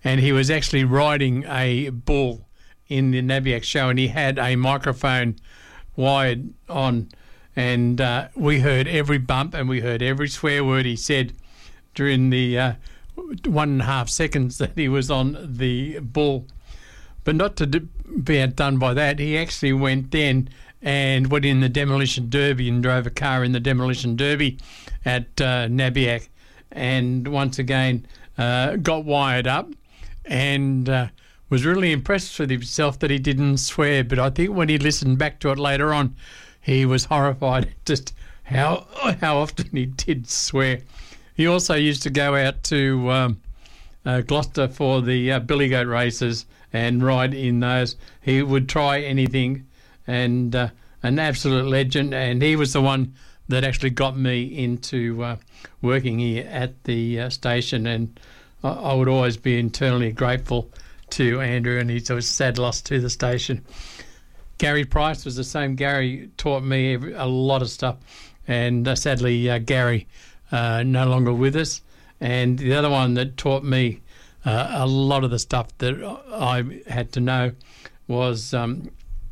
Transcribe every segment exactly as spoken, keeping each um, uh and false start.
and he was actually riding a bull in the Nabiac show, and he had a microphone wired on, and uh, we heard every bump and we heard every swear word he said during the uh, one and a half seconds that he was on the bull. But not to be outdone by that, he actually went then and went in the Demolition Derby and drove a car in the Demolition Derby at uh, Nabiac, and once again uh, got wired up and uh, was really impressed with himself that he didn't swear. But I think when he listened back to it later on, he was horrified at just how how often he did swear. He also used to go out to um, uh, Gloucester for the uh, billy goat races and ride in those. He would try anything, and uh, an absolute legend. And he was the one that actually got me into uh, working here at the uh, station. And I, I would always be internally grateful to Andrew, and he's a sad loss to the station. Gary Price was the same. Gary taught me every, a lot of stuff, and uh, sadly uh, Gary uh, no longer with us. And the other one that taught me uh, a lot of the stuff that I had to know was um,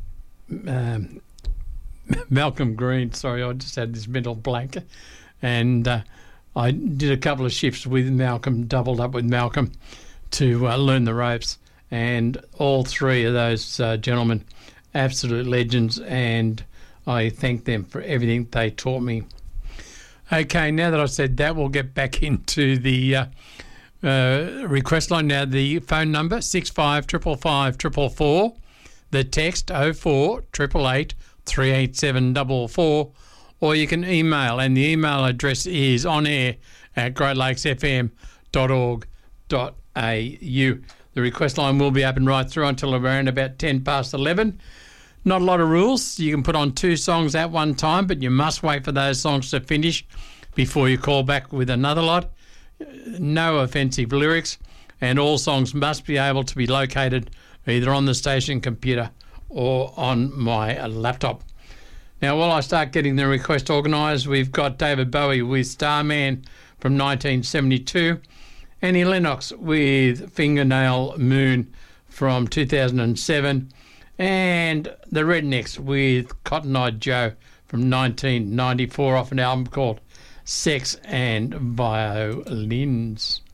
um, Malcolm Green. Sorry, I just had this mental blank. And uh, I did a couple of shifts with Malcolm, doubled up with Malcolm to uh, learn the ropes. And all three of those uh, gentlemen, absolute legends, and I thank them for everything they taught me. Okay, now that I've said that, we'll get back into the uh, uh, request line. Now, the phone number, six five five five five four four, the text oh four eight eight eight, three eight seven four four, or you can email, and the email address is onair at great lakes f m dot org dot a u. The request line will be open right through until around about ten past eleven. Not a lot of rules. You can put on two songs at one time, but you must wait for those songs to finish before you call back with another lot. No offensive lyrics, and all songs must be able to be located either on the station computer or on my laptop. Now, while I start getting the request organised, we've got David Bowie with Starman from nineteen seventy-two, Annie Lennox with Fingernail Moon from two thousand seven, and the Rednecks with Cotton Eye Joe from nineteen ninety-four off an album called Sex and Violins.